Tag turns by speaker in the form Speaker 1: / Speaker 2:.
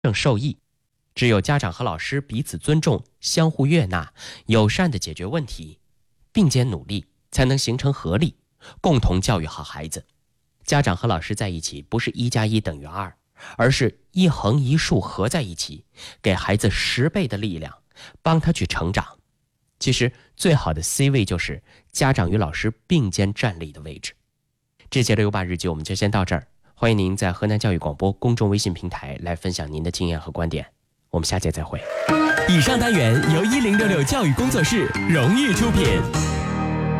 Speaker 1: 正受益。只有家长和老师彼此尊重、相互悦纳、友善地解决问题，并肩努力，才能形成合力，共同教育好孩子。家长和老师在一起，不是1+1等于2，而是一横一竖合在一起，给孩子10倍的力量，帮他去成长。其实最好的 C 位就是家长与老师并肩站立的位置。这节的6·8日记我们就先到这儿，欢迎您在河南教育广播公众微信平台来分享您的经验和观点。我们下节再会。
Speaker 2: 以上单元由1066教育工作室荣誉出品。